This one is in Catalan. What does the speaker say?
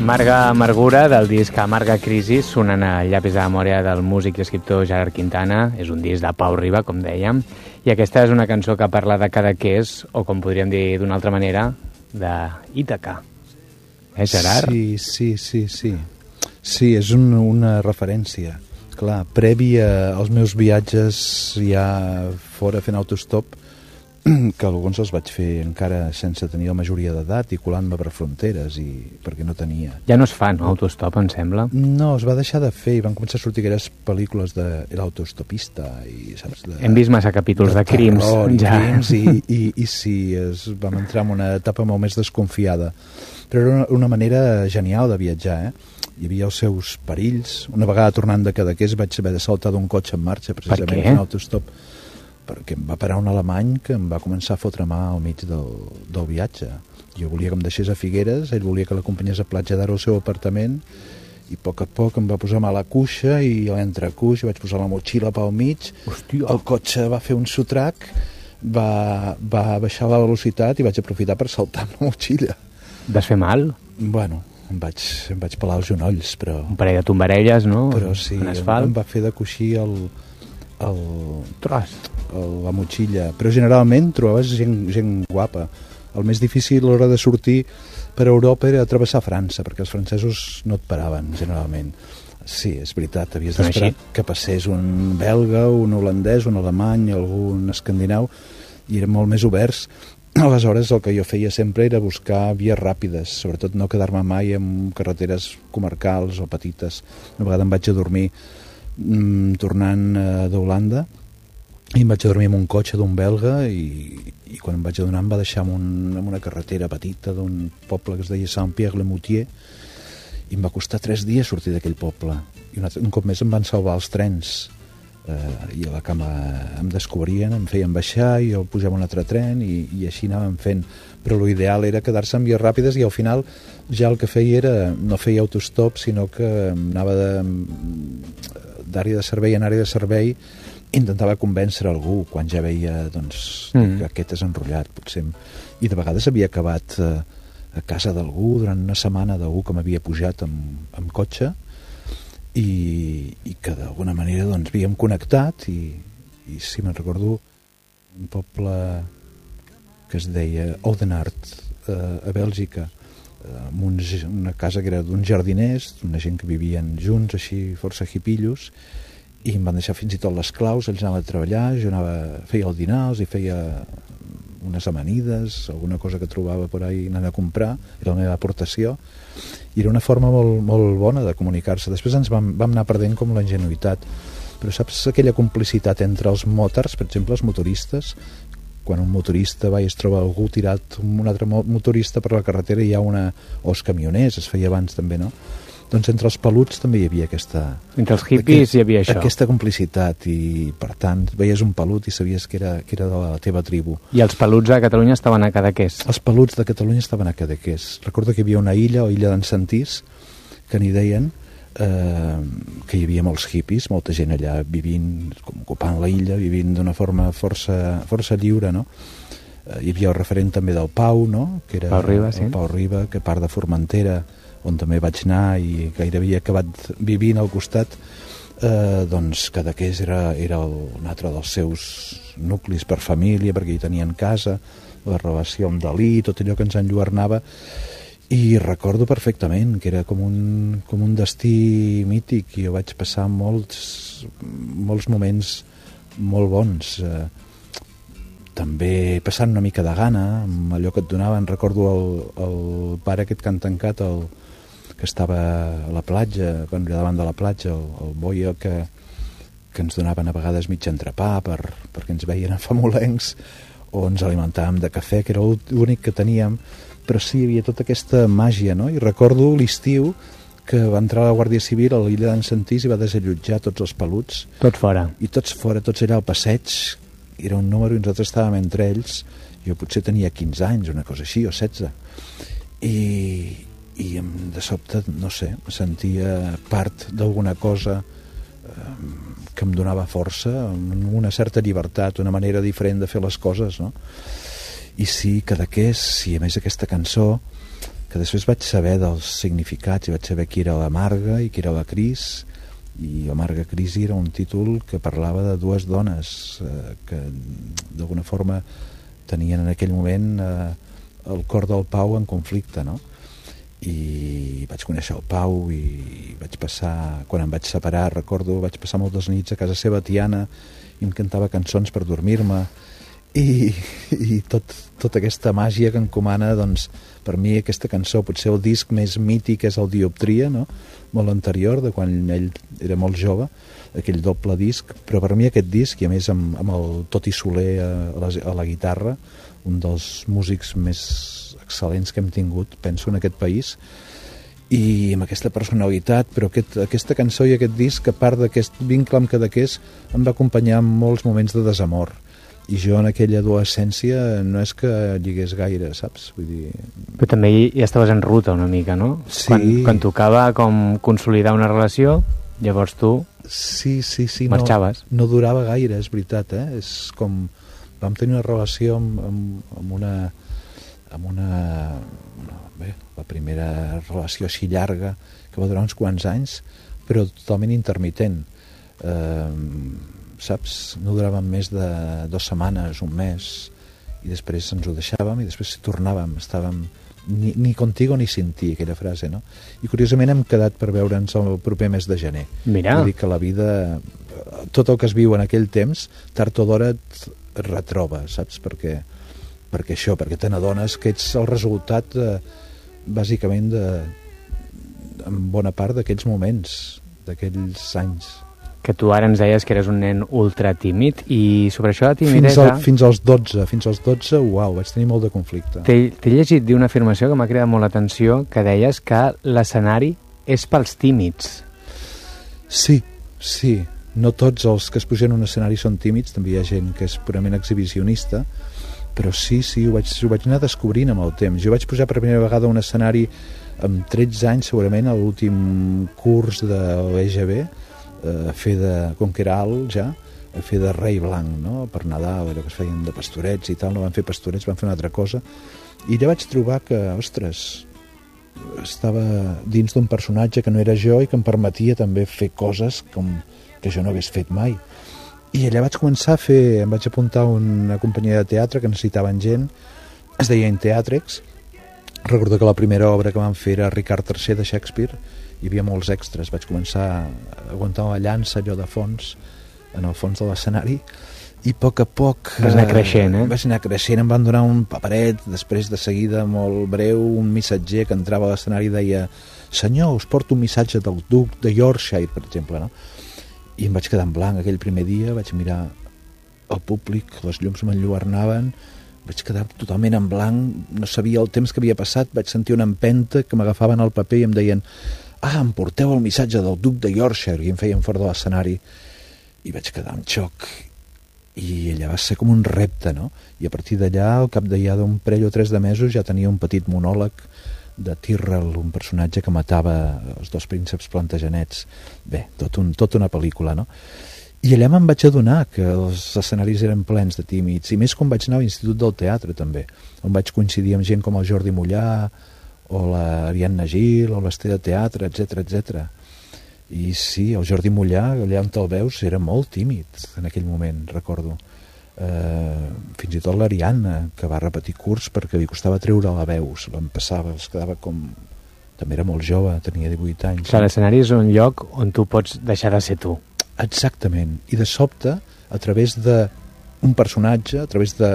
Amarga Amargura, del disc Amarga Crisi, sonant a Llapis de memòria del músic i escriptor Gerard Quintana. És un disc de Pau Riba, com dèiem, i aquesta és una cançó que parla de Cadaqués, o com podríem dir d'una altra manera, d'Ítaca. Gerard? Sí. Sí, és una referència. Clar, previ als meus viatges ja fora fent autostop, que alguns els vaig fer encara sense tenir la majoria d'edat i colant-me per fronteres, perquè no tenia. Ja no es fa, no, autostop, em sembla? No, es va deixar de fer i van començar a sortir aquelles pel·lícules de l'autostopista i, saps? Hem vist massa capítols de crims. Crims i sí, vam entrar en una etapa molt més desconfiada. Però era una manera genial de viatjar, Hi havia els seus perills. Una vegada tornant de Cadaqués vaig haver de saltar d'un cotxe en marxa, precisament en autostop, perquè em va parar un alemany que em va començar a fotre mà al mig del viatge. Jo volia que em deixés a Figueres, ell volia que l'acompanyés a Platja d'Aro al seu apartament, i a poc em va posar mà a la cuixa i a l'entrecuix, vaig posar la motxilla pel mig. Hòstia. El cotxe va fer un sotrac, va baixar la velocitat i vaig aprofitar per saltar amb la motxilla. Vas fer mal? Bueno, em vaig pelar els genolls, però... Un parell de tombarelles, no? Però sí, em va fer de coixí la motxilla. Però generalment trobaves gent guapa. El més difícil a l'hora de sortir per Europa era travessar França, perquè els francesos no et paraven, generalment. Sí, és veritat, havies d'esperar que passés un belga, un holandès, un alemany, algun escandinau, i eren molt més oberts. Aleshores, el que jo feia sempre era buscar vies ràpides, sobretot no quedar-me mai en carreteres comarcals o petites. Una vegada em vaig a dormir tornant d'Holanda i em vaig a dormir en un cotxe d'un belga i quan em vaig adonar em va deixar en una carretera petita d'un poble que es deia Saint-Pierre-le-Moutier i em va costar 3 dies sortir d'aquell poble. I un cop més em van salvar els trens. I a la cama em descobrien, em feien baixar i jo pujava un altre tren i així anàvem fent, però l'ideal era quedar-se en vies ràpides i al final ja el que feia era, no feia autostop sinó que anava d'àrea de servei en àrea de servei, intentava convèncer algú quan ja veia que aquest és enrotllat potser, i de vegades havia acabat a casa d'algú durant una setmana, d'algú que m'havia pujat amb cotxe i que d'alguna manera havíem connectat i si me'n recordo un poble que es deia Oudenaarde a Bèlgica amb una casa que era d'uns jardiners, d'una gent que vivien junts així força hipillos i em van deixar fins i tot les claus, ells anaven a treballar, jo feia el dinar, els hi feia unes amanides, alguna cosa que trobava per ahí anant a comprar, era la meva aportació i era una forma molt, molt bona de comunicar-se. Després ens vam anar perdent com la ingenuïtat, però saps aquella complicitat entre els motors, per exemple els motoristes, quan un motorista va i es troba algú tirat un altre motorista per la carretera i hi ha o els camioners, es feia abans també, no? Doncs entre els peluts també hi havia entre els hippies hi havia això. Aquesta complicitat i per tant veies un pelut i sabies que era de la teva tribu. I els peluts a Catalunya estaven a Cadaqués? Els peluts de Catalunya estaven a Cadaqués. Recordo que hi havia una illa, o illa d'en Santís, que n'hi deien que hi havia molts hippies, molta gent allà vivint, ocupant la illa, vivint d'una forma força lliure, no? Hi havia el referent també del Pau, no? Que era Pau Riba, sí. El Pau Riba, que part de Formentera, on també vaig anar i gairebé havia acabat vivint al costat, doncs Cadaqués era un altre dels seus nuclis per família, perquè hi tenien casa, la relació amb Dalí, tot allò que ens enlluernava, i recordo perfectament que era com un destí mític i jo vaig passar molts moments molt bons, també passant una mica de gana amb allò que et donaven. Recordo el bar aquest que han tancat, que estava a la platja, davant de la platja, el boi que ens donaven a vegades mig entrepà perquè ens veien famolencs, o ens alimentàvem de cafè, que era l'únic que teníem, però sí, hi havia tota aquesta màgia, no? I recordo l'estiu que va entrar la Guàrdia Civil a l'illa d'en Santís i va desallotjar tots els peluts. Tots fora. I tots fora, tots allà al passeig, era un número i nosaltres estàvem entre ells, jo potser tenia 15 anys, una cosa així, o 16, i de sobte, no sé, em sentia part d'alguna cosa que em donava força, una certa llibertat, una manera diferent de fer les coses, no? I sí, Cadaqués, i a més aquesta cançó que després vaig saber dels significats i vaig saber qui era la Marga i qui era la Cris, i la Marga Crisi era un títol que parlava de dues dones que d'alguna forma tenien en aquell moment el cor del Pau en conflicte, no? I vaig conèixer el Pau i vaig passar, quan em vaig separar, recordo, vaig passar moltes nits a casa seva, Tiana, i em cantava cançons per dormir-me, i tota aquesta màgia que encomana, doncs, per mi aquesta cançó, potser el disc més mític és el Dioptria, no? Molt anterior, de quan ell era molt jove, aquell doble disc, però per mi aquest disc, i a més amb el Toti Soler a la guitarra, un dels músics més excel·lents que hem tingut, penso, en aquest país, i amb aquesta personalitat, però aquesta cançó i aquest disc, a part d'aquest vincle amb Cadaqués, em va acompanyar en molts moments de desamor, i jo en aquella adolescència no és que lligués gaire, saps? Vull dir... Però també ja estaves en ruta una mica, no? Sí. Quan tocava com consolidar una relació, llavors tu sí, marxaves. No durava gaire, és veritat, és com... Vam tenir una relació amb una bé, la primera relació així llarga, que va durar uns quants anys, però totalment intermitent. Saps? No duràvem més de 2 setmanes, un mes, i després ens ho deixàvem i després tornàvem, estàvem ni contigo ni sin ti, aquella frase, no? I curiosament hem quedat per veure'ns el proper mes de gener. Mira. Vull dir que la vida, tot el que es viu en aquell temps, tard o d'hora et retroba, saps? Perquè te n'adones que ets el resultat bàsicament en bona part d'aquells moments, d'aquells anys. Que tu ara ens deies que eres un nen ultra tímid, i sobre això de timidesa... Fins als 12, uau, vaig tenir molt de conflicte. T'he llegit dir una afirmació que m'ha cridat molt l'atenció, que deies que l'escenari és pels tímids. Sí. No tots els que es pugen a un escenari són tímids, també hi ha gent que és purament exhibicionista, però sí, ho vaig anar descobrint amb el temps. Jo vaig pujar per primera vegada a un escenari amb 13 anys, segurament, a l'últim curs de l'EGB, a fer com que era alt ja, a fer de rei blanc, no? Per Nadal, allò que es feien de pastorets i tal, no van fer pastorets, van fer una altra cosa, i allà vaig trobar que, ostres, estava dins d'un personatge que no era jo i que em permetia també fer coses que jo no hagués fet mai. I allà vaig començar a fer, em vaig apuntar a una companyia de teatre que necessitaven gent, es deia Teatrex. Recordo que la primera obra que vam fer era Ricard III de Shakespeare, hi havia molts extras, vaig començar a aguantar la llança allò de fons, en el fons de l'escenari, i a poc a poc... Vas anar creixent, Vaig anar creixent, em van donar un paperet, després de seguida, molt breu, un missatger que entrava a l'escenari i deia: senyor, us porto un missatge del duc de Yorkshire, per exemple, no? I em vaig quedar en blanc aquell primer dia, vaig mirar el públic, les llums m'enlluernaven, vaig quedar totalment en blanc, no sabia el temps que havia passat, vaig sentir una empenta que m'agafaven al paper i em deien: em porteu el missatge del duc de Yorkshire, i em feien fora de l'escenari, i vaig quedar en xoc, i allà va ser com un repte, no? I a partir d'allà, al cap de ja d'un parell o 3 de mesos, ja tenia un petit monòleg de Tyrrell, un personatge que matava els 2 prínceps Plantagenets. Bé, tot una pel·lícula, no? I allà me'n vaig adonar que els escenaris eren plens de tímids, i més quan vaig anar a l'Institut del Teatre, també, on vaig coincidir amb gent com el Jordi Mollà, o l'Ariadna Gil, o l'Ester de Teatre, etc. I sí, el Jordi Mollà, allà on te'l veus, era molt tímid en aquell moment, recordo. Fins i tot l'Ariadna, que va repetir curs perquè li costava treure la veu, se l'empassava, es quedava com... També era molt jove, tenia 18 anys. Clar, l'escenari és un lloc on tu pots deixar de ser tu. Exactament, i de sobte, a través d'un personatge, a través de